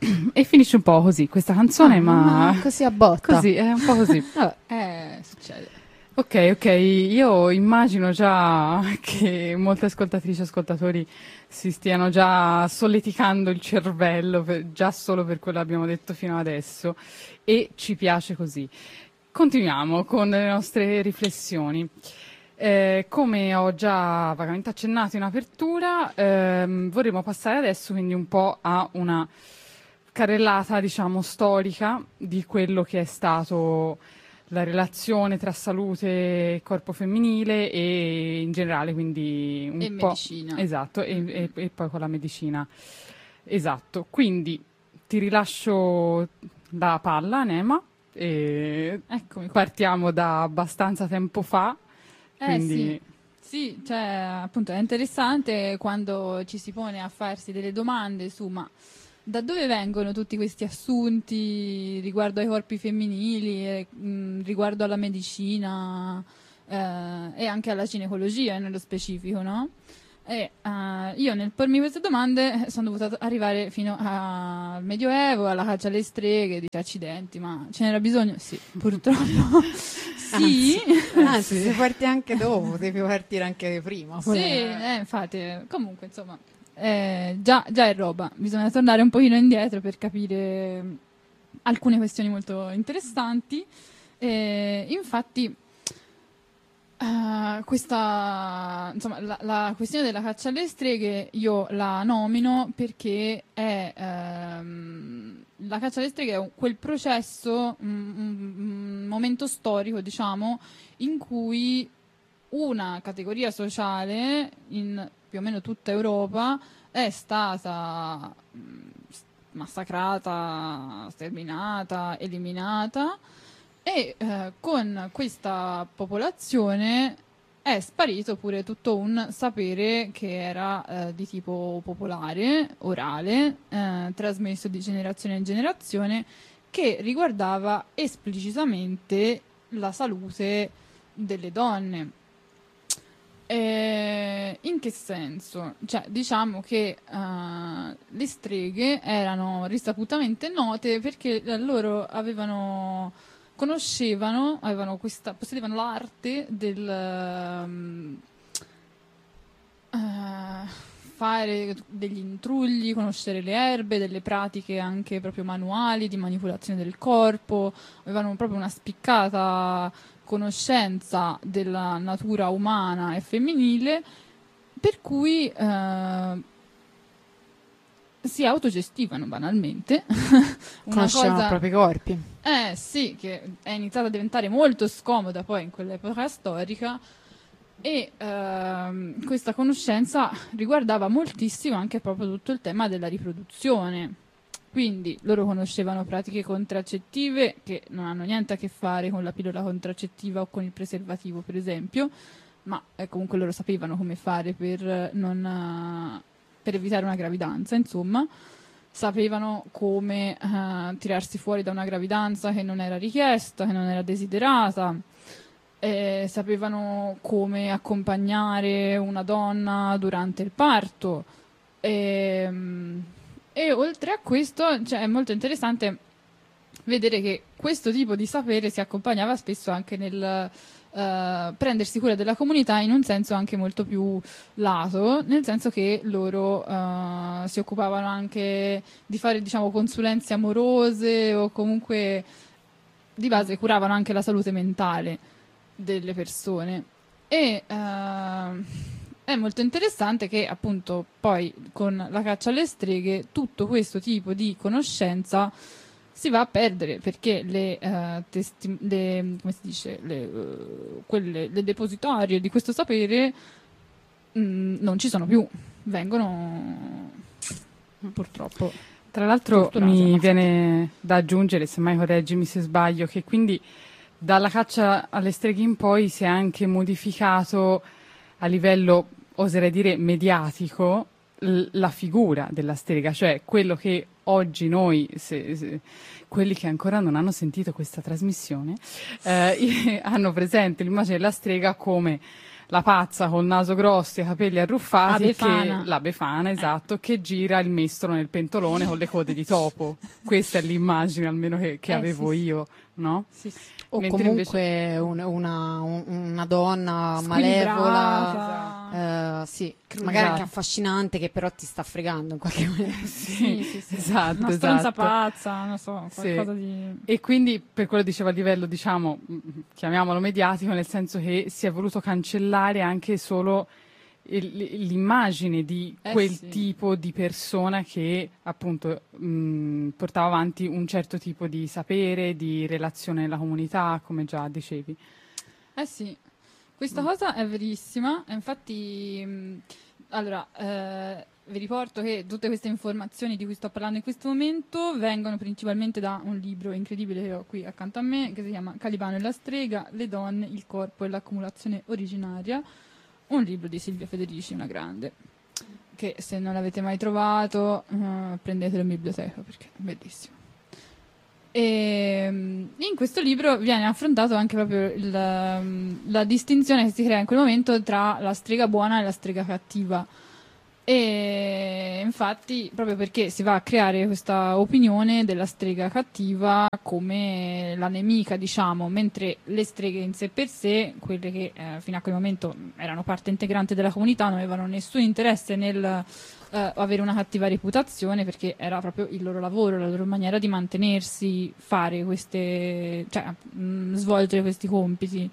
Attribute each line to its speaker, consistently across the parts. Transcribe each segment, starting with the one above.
Speaker 1: E finisce un po' così questa canzone, ma
Speaker 2: così a botta.
Speaker 1: così, è un po' così.
Speaker 2: Vabbè, succede.
Speaker 1: Ok, io immagino già che molte ascoltatrici e ascoltatori si stiano già solleticando il cervello già solo per quello che abbiamo detto fino adesso, e ci piace così. Continuiamo con le nostre riflessioni. Come ho già vagamente accennato in apertura, vorremmo passare adesso quindi un po' a una carrellata, diciamo, storica di quello che è stato la relazione tra salute e corpo femminile e in generale, quindi un
Speaker 2: E
Speaker 1: po'...
Speaker 2: medicina.
Speaker 1: Esatto, e poi con la medicina. Esatto, quindi ti rilascio la palla, Nema, e
Speaker 2: Eccomi qua.
Speaker 1: partiamo da abbastanza tempo fa, quindi...
Speaker 2: Sì, cioè, appunto, è interessante quando ci si pone a farsi delle domande su ma da dove vengono tutti questi assunti riguardo ai corpi femminili, riguardo alla medicina e anche alla ginecologia nello specifico, no? E io nel pormi queste domande sono dovuta arrivare fino al Medioevo, alla caccia alle streghe, dice accidenti, ma ce n'era bisogno? Sì, purtroppo sì.
Speaker 3: Anzi, se parti anche dopo, devi partire anche prima.
Speaker 2: Sì, infatti, comunque, insomma, già è roba. Bisogna tornare un pochino indietro per capire alcune questioni molto interessanti. Infatti, questa, insomma, la questione della caccia alle streghe io la nomino perché è la caccia alle streghe è quel processo, un momento storico, diciamo, in cui una categoria sociale in più o meno tutta Europa è stata massacrata, sterminata, eliminata, e con questa popolazione è sparito pure tutto un sapere che era di tipo popolare, orale, trasmesso di generazione in generazione, che riguardava esplicitamente la salute delle donne. In che senso? Cioè, diciamo che le streghe erano risaputamente note perché loro possedevano l'arte del fare degli intrugli, conoscere le erbe, delle pratiche anche proprio manuali di manipolazione del corpo, avevano proprio una spiccata conoscenza della natura umana e femminile, per cui si autogestivano banalmente.
Speaker 3: Conoscevano i propri corpi.
Speaker 2: Sì, che è iniziata a diventare molto scomoda poi in quell'epoca storica, e questa conoscenza riguardava moltissimo anche proprio tutto il tema della riproduzione. Quindi loro conoscevano pratiche contraccettive che non hanno niente a che fare con la pillola contraccettiva o con il preservativo, per esempio, ma comunque loro sapevano come fare per evitare una gravidanza, insomma. Sapevano come tirarsi fuori da una gravidanza che non era richiesta, che non era desiderata. Sapevano come accompagnare una donna durante il parto. E oltre a questo, cioè, è molto interessante vedere che questo tipo di sapere si accompagnava spesso anche nel prendersi cura della comunità in un senso anche molto più lato, nel senso che loro si occupavano anche di fare, diciamo, consulenze amorose, o comunque di base curavano anche la salute mentale delle persone. E è molto interessante che appunto poi con la caccia alle streghe tutto questo tipo di conoscenza si va a perdere, perché le depositarie di questo sapere non ci sono più, vengono purtroppo.
Speaker 1: Tra l'altro mi viene da aggiungere, semmai correggimi se sbaglio, che quindi dalla caccia alle streghe in poi si è anche modificato a livello, oserei dire, mediatico, la figura della strega, cioè quello che oggi noi, quelli che ancora non hanno sentito questa trasmissione, hanno presente l'immagine della strega come la pazza col naso grosso e i capelli arruffati,
Speaker 2: La
Speaker 1: Befana, esatto, che gira il mestolo nel pentolone con le code di topo. Questa è l'immagine almeno che avevo io, no?
Speaker 2: Sì.
Speaker 3: O
Speaker 1: Mentre
Speaker 3: comunque una donna malevola, sì, magari anche affascinante, che però ti sta fregando in qualche maniera.
Speaker 2: Sì.
Speaker 1: Esatto,
Speaker 2: una stronza pazza, non so, qualcosa di...
Speaker 1: E quindi per quello dicevo a livello, diciamo, chiamiamolo mediatico, nel senso che si è voluto cancellare anche solo l'immagine di quel tipo di persona che appunto portava avanti un certo tipo di sapere, di relazione nella comunità, come già dicevi.
Speaker 2: Sì, questa cosa è verissima, infatti allora vi riporto che tutte queste informazioni di cui sto parlando in questo momento vengono principalmente da un libro incredibile che ho qui accanto a me, che si chiama Calibano e la strega, le donne, il corpo e l'accumulazione originaria, un libro di Silvia Federici, una grande, che se non l'avete mai trovato prendetelo in biblioteca perché è bellissimo. E in questo libro viene affrontato anche proprio la distinzione che si crea in quel momento tra la strega buona e la strega cattiva. E infatti, proprio perché si va a creare questa opinione della strega cattiva come la nemica, diciamo, mentre le streghe in sé per sé, quelle che fino a quel momento erano parte integrante della comunità, non avevano nessun interesse nel avere una cattiva reputazione, perché era proprio il loro lavoro, la loro maniera di mantenersi, fare queste, cioè svolgere questi compiti.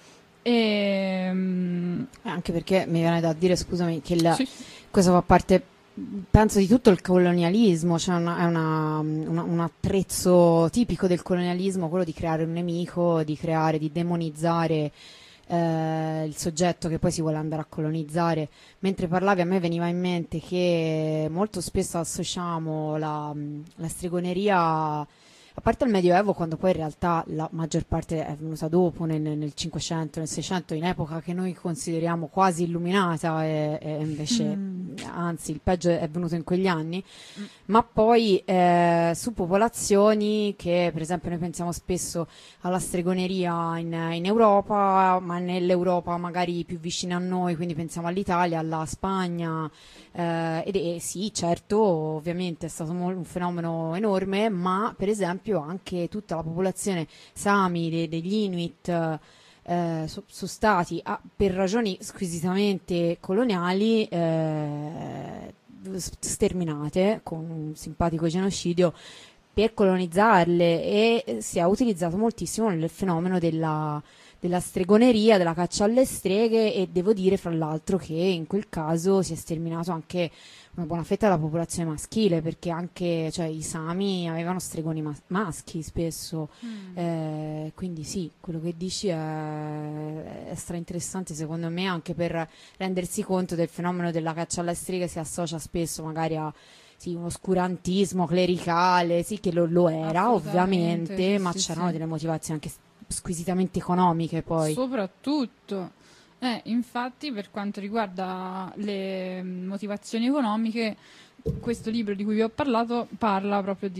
Speaker 3: Anche perché mi viene da dire, scusami, che questo fa parte, penso, di tutto il colonialismo, cioè è un attrezzo tipico del colonialismo, quello di creare un nemico, di demonizzare il soggetto che poi si vuole andare a colonizzare. Mentre parlavi, a me veniva in mente che molto spesso associamo la stregoneria, a parte il Medioevo, quando poi in realtà la maggior parte è venuta dopo, nel 500, nel 600, in epoca che noi consideriamo quasi illuminata, e invece, anzi, il peggio è venuto in quegli anni, ma poi su popolazioni che, per esempio, noi pensiamo spesso alla stregoneria in Europa, ma nell'Europa magari più vicina a noi, quindi pensiamo all'Italia, alla Spagna, sì, certo, ovviamente è stato un fenomeno enorme, ma per esempio anche tutta la popolazione Sami, degli Inuit, sono stati per ragioni squisitamente coloniali sterminate con un simpatico genocidio per colonizzarle, e si è utilizzato moltissimo nel fenomeno della stregoneria, della caccia alle streghe, e devo dire fra l'altro che in quel caso si è sterminato anche una buona fetta della popolazione maschile, perché anche, cioè, i Sami avevano stregoni maschi spesso, quindi sì, quello che dici è strainteressante secondo me, anche per rendersi conto del fenomeno della caccia alle streghe. Si associa spesso magari a un oscurantismo clericale, sì, che lo era ovviamente, ma c'erano delle motivazioni anche squisitamente economiche poi.
Speaker 2: Soprattutto, infatti, per quanto riguarda le motivazioni economiche, questo libro di cui vi ho parlato parla proprio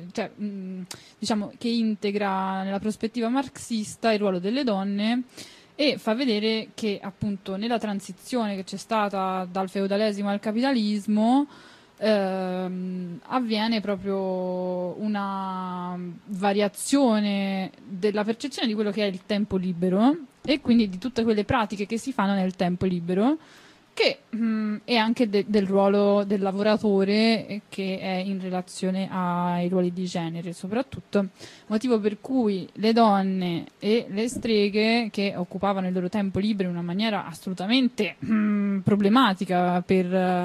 Speaker 2: diciamo che integra nella prospettiva marxista il ruolo delle donne e fa vedere che appunto nella transizione che c'è stata dal feudalesimo al capitalismo avviene proprio una variazione della percezione di quello che è il tempo libero, e quindi di tutte quelle pratiche che si fanno nel tempo libero, che è anche del ruolo del lavoratore, che è in relazione ai ruoli di genere soprattutto, motivo per cui le donne e le streghe, che occupavano il loro tempo libero in una maniera assolutamente problematica per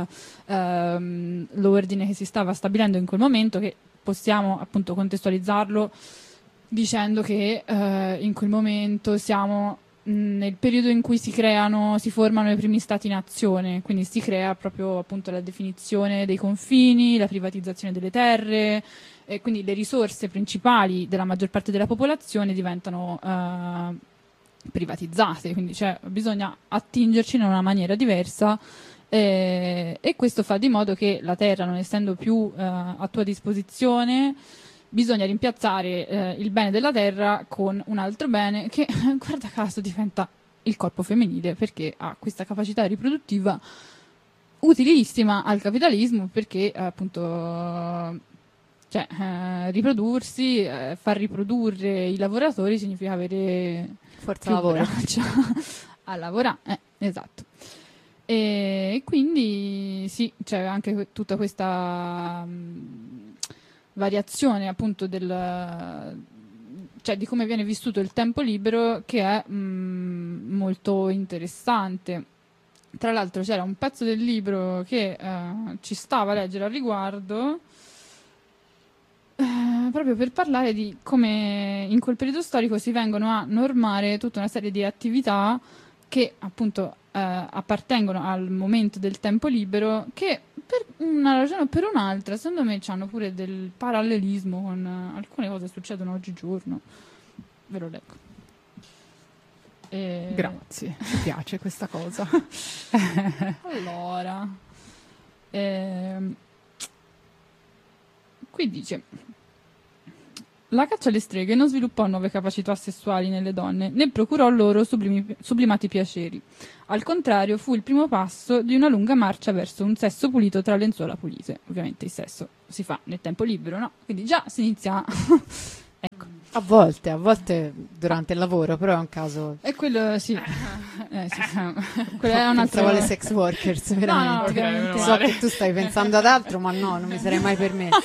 Speaker 2: l'ordine che si stava stabilendo in quel momento, che possiamo appunto contestualizzarlo dicendo che in quel momento siamo nel periodo in cui si formano i primi stati nazione, quindi si crea proprio appunto la definizione dei confini, la privatizzazione delle terre, e quindi le risorse principali della maggior parte della popolazione diventano privatizzate, quindi bisogna attingerci in una maniera diversa, e questo fa di modo che la terra, non essendo più a tua disposizione, bisogna rimpiazzare il bene della terra con un altro bene che, guarda caso, diventa il corpo femminile, perché ha questa capacità riproduttiva utilissima al capitalismo, perché appunto riprodursi, far riprodurre i lavoratori significa avere
Speaker 3: forza
Speaker 2: più
Speaker 3: lavoro
Speaker 2: braccia a lavorare, esatto. E quindi sì, c'è anche tutta questa variazione appunto di come viene vissuto il tempo libero, che è molto interessante. Tra l'altro c'era un pezzo del libro che ci stava a leggere al riguardo, proprio per parlare di come in quel periodo storico si vengono a normare tutta una serie di attività che appunto appartengono al momento del tempo libero, che per una ragione o per un'altra secondo me hanno pure del parallelismo con alcune cose che succedono oggigiorno. Ve lo leggo.
Speaker 1: Grazie, mi piace questa cosa.
Speaker 2: Allora, qui dice: la caccia alle streghe non sviluppò nuove capacità sessuali nelle donne, né procurò loro sublimati piaceri. Al contrario, fu il primo passo di una lunga marcia verso un sesso pulito tra lenzuola pulite. Ovviamente il sesso si fa nel tempo libero, no? Quindi già si inizia... Ecco.
Speaker 3: A volte durante il lavoro, però è un caso.
Speaker 2: E quello sì. Sì. Quello è un altro.
Speaker 3: Pensavo alle sex workers, veramente.
Speaker 2: No,
Speaker 3: so che tu stai pensando ad altro, ma no, non mi sarei mai permesso.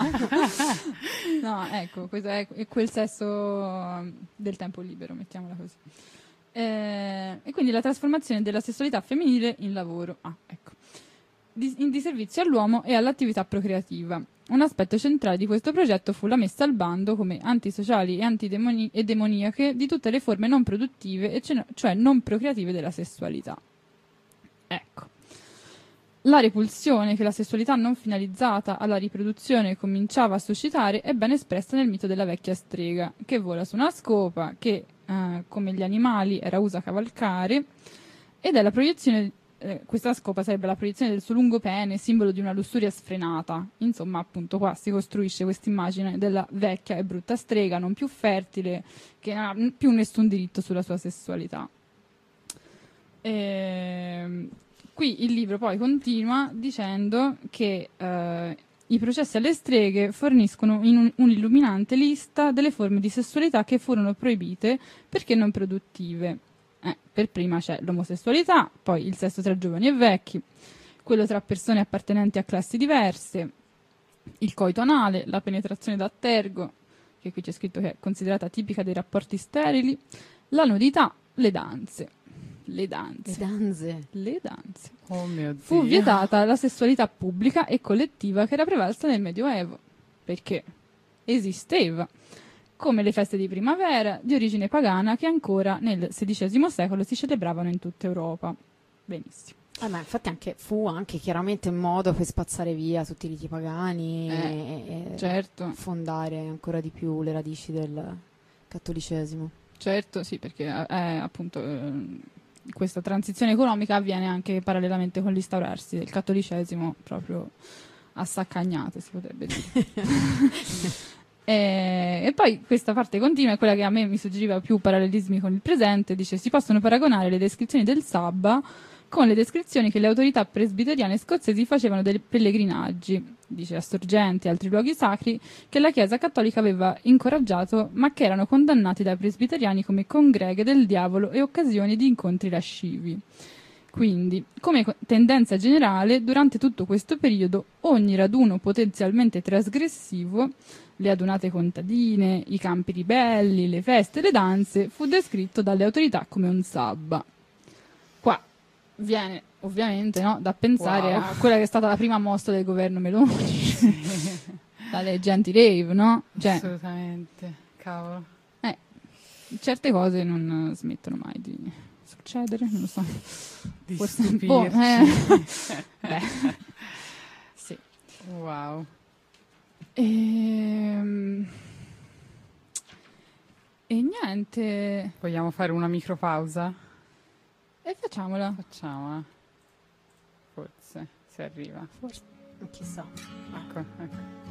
Speaker 2: No, ecco, questo è quel sesso del tempo libero, mettiamola così. E quindi la trasformazione della sessualità femminile in lavoro. Ecco. Di servizio all'uomo e all'attività procreativa. Un aspetto centrale di questo progetto fu la messa al bando come antisociali e demoniache di tutte le forme non produttive, cioè non procreative della sessualità. Ecco. La repulsione che la sessualità non finalizzata alla riproduzione cominciava a suscitare è ben espressa nel mito della vecchia strega, che vola su una scopa, che, come gli animali, era usa cavalcare, ed è la proiezione. Questa scopa sarebbe la proiezione del suo lungo pene, simbolo di una lussuria sfrenata. Insomma, appunto, qua si costruisce questa immagine della vecchia e brutta strega, non più fertile, che non ha più nessun diritto sulla sua sessualità. Qui il libro poi continua dicendo che i processi alle streghe forniscono un'illuminante lista delle forme di sessualità che furono proibite perché non produttive. Per prima c'è l'omosessualità, poi il sesso tra giovani e vecchi, quello tra persone appartenenti a classi diverse, il coito anale, la penetrazione da tergo, che qui c'è scritto che è considerata tipica dei rapporti sterili, la nudità, le danze. Le danze.
Speaker 1: Oh mio Dio.
Speaker 2: Fu vietata la sessualità pubblica e collettiva che era prevalsa nel Medioevo, perché esisteva, come le feste di primavera di origine pagana che ancora nel XVI secolo si celebravano in tutta Europa. Benissimo.
Speaker 3: Ma infatti fu anche chiaramente un modo per spazzare via tutti i riti pagani e
Speaker 2: certo.
Speaker 3: fondare ancora di più le radici del cattolicesimo.
Speaker 2: Certo, sì, perché appunto questa transizione economica avviene anche parallelamente con l'instaurarsi del cattolicesimo proprio a saccagnate, si potrebbe dire. E poi questa parte continua è quella che a me mi suggeriva più parallelismi con il presente. Dice: si possono paragonare le descrizioni del sabba con le descrizioni che le autorità presbiteriane scozzesi facevano dei pellegrinaggi, dice, a sorgenti e altri luoghi sacri che la Chiesa cattolica aveva incoraggiato, ma che erano condannati dai presbiteriani come congreghe del diavolo e occasioni di incontri lascivi. Quindi, come tendenza generale, durante tutto questo periodo, ogni raduno potenzialmente trasgressivo, le adunate contadine, i campi ribelli, le feste, le danze, fu descritto dalle autorità come un sabba. Qua viene ovviamente da pensare a quella che è stata la prima mossa del governo Meloni, dalle genti rave, no? Cioè,
Speaker 1: assolutamente, cavolo.
Speaker 2: Certe cose non smettono mai di succedere, non lo so.
Speaker 1: Di
Speaker 2: forse
Speaker 1: stupirci.
Speaker 2: Beh, sì.
Speaker 1: Wow.
Speaker 2: E niente.
Speaker 1: Vogliamo fare una micropausa?
Speaker 2: E facciamola.
Speaker 1: Facciamola. Forse, se arriva.
Speaker 3: Forse. Chissà.
Speaker 1: Ecco.